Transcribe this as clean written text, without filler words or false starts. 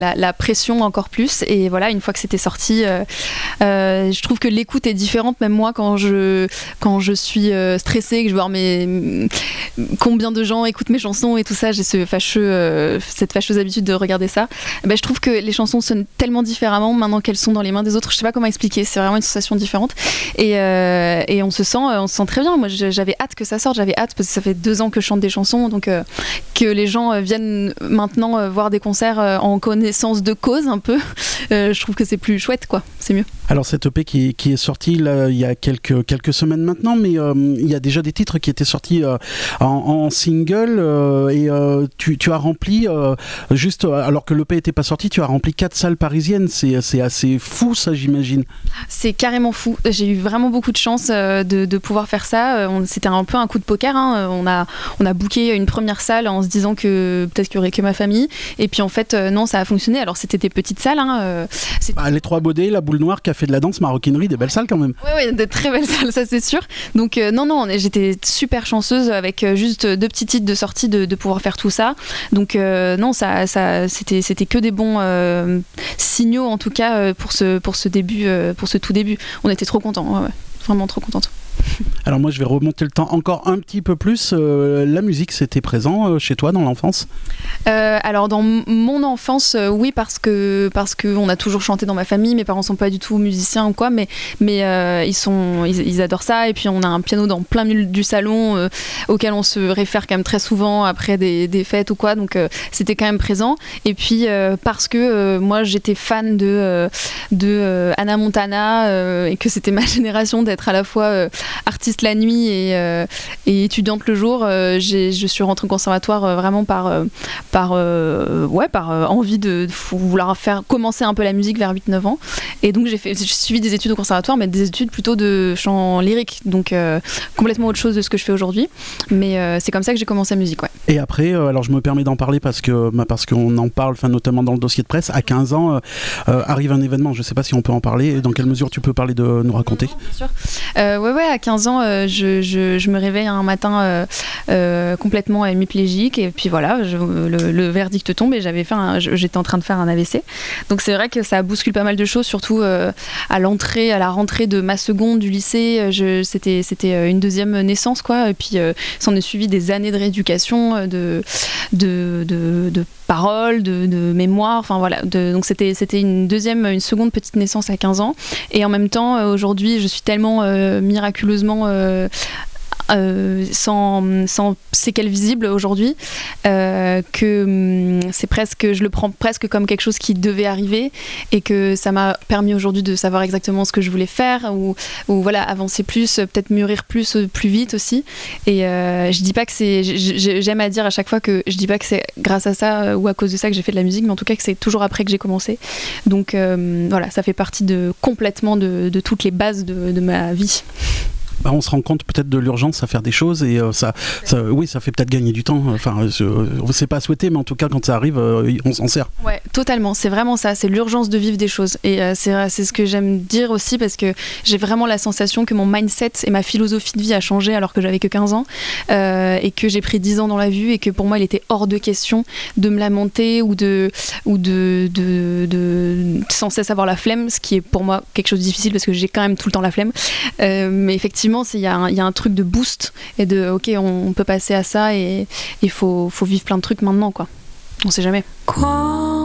la pression encore plus. Et voilà, une fois que c'était sorti, je trouve que l'écoute est différente. Même moi, quand je suis stressée, que je veux voir combien de gens écoutent mes chansons et tout ça, j'ai cette fâcheuse habitude de regarder ça. Ben, je trouve que les chansons sonnent tellement différemment maintenant qu'elles sont dans les mains des autres. Je sais pas comment expliquer. C'est vraiment une sensation différente. Et on se sent très bien. Moi, j'avais hâte que ça sorte. J'avais hâte parce que ça fait 2 ans que je chante des chansons, donc que les gens viennent maintenant voir des concerts en connaissance de cause un peu. Je trouve que c'est plus chouette, quoi. C'est mieux. Alors cette EP qui est sortie là, il y a quelques semaines maintenant, mais il y a déjà des titres qui étaient sortis en single et tu as rempli juste alors que l'EP n'était pas sorti, tu as rempli 4 salles parisiennes. C'est assez fou, ça, j'imagine. C'est carrément fou. J'ai eu vraiment beaucoup de chance de pouvoir faire ça. C'était un peu un coup de poker. Hein. On a booké une première salle en se disant que peut-être qu'il y aurait que ma famille. Et puis en fait, non, ça a fonctionné. Alors c'était des petites salles. Hein. Les Trois Baudets, la Boule Noire, Café de la Danse, Maroquinerie, des belles salles quand même. Oui, de très belles salles, ça c'est sûr. Donc non, j'étais super chanceuse avec juste 2 petits titres de sortie de pouvoir faire tout ça. Donc non, ça c'était que des bons signaux en tout cas pour ce début, pour ce tout début. On était trop contents, ouais. Vraiment trop contente. Alors moi je vais remonter le temps encore un petit peu plus. La musique, c'était présent chez toi dans l'enfance ? Alors dans mon enfance, oui, parce que on a toujours chanté dans ma famille. Mes parents sont pas du tout musiciens ou quoi, mais ils adorent ça. Et puis on a un piano dans plein milieu du salon auquel on se réfère quand même très souvent après des fêtes ou quoi. Donc c'était quand même présent. Et puis parce que moi j'étais fan de Hannah Montana et que c'était ma génération d'être à la fois artiste la nuit et étudiante le jour. Je suis rentrée au conservatoire vraiment par envie de vouloir commencer un peu la musique vers 8-9 ans. Et donc j'ai suivi des études au conservatoire, mais des études plutôt de chant lyrique, donc complètement autre chose de ce que je fais aujourd'hui. Mais c'est comme ça que j'ai commencé la musique, ouais. Et après, alors je me permets d'en parler parce qu'on en parle, notamment dans le dossier de presse. À 15 ans, arrive un événement, je ne sais pas si on peut en parler, et dans quelle mesure tu peux parler de nous raconter. Bien sûr. Ouais, à 15 ans, je me réveille un matin complètement hémiplégique, et puis voilà, le verdict tombe et j'étais en train de faire un AVC. Donc c'est vrai que ça bouscule pas mal de choses, surtout à la rentrée de ma seconde du lycée. C'était une deuxième naissance, quoi. Et puis s'en est suivi des années de rééducation, de paroles, de mémoire. Enfin voilà. Donc c'était une seconde petite naissance à 15 ans. Et en même temps, aujourd'hui, je suis tellement miraculeusement sans séquelles visibles aujourd'hui que je le prends presque comme quelque chose qui devait arriver, et que ça m'a permis aujourd'hui de savoir exactement ce que je voulais faire, ou voilà, avancer plus, peut-être mûrir plus vite aussi. Et je dis pas que j'aime à dire à chaque fois que je dis pas que c'est grâce à ça ou à cause de ça que j'ai fait de la musique, mais en tout cas que c'est toujours après que j'ai commencé. Donc voilà, ça fait partie complètement de toutes les bases de ma vie. On se rend compte peut-être de l'urgence à faire des choses, et ça fait peut-être gagner du temps. Enfin, c'est pas souhaité, mais en tout cas quand ça arrive, on s'en sert. Ouais, totalement. C'est vraiment ça. C'est l'urgence de vivre des choses. Et c'est ce que j'aime dire aussi, parce que j'ai vraiment la sensation que mon mindset et ma philosophie de vie a changé alors que j'avais que 15 ans, et que j'ai pris 10 ans dans la vue, et que pour moi il était hors de question de me lamenter ou de sans cesse avoir la flemme, ce qui est pour moi quelque chose de difficile parce que j'ai quand même tout le temps la flemme. Mais effectivement, il y a un truc de boost et de ok, on peut passer à ça, et il faut vivre plein de trucs maintenant, quoi. On sait jamais.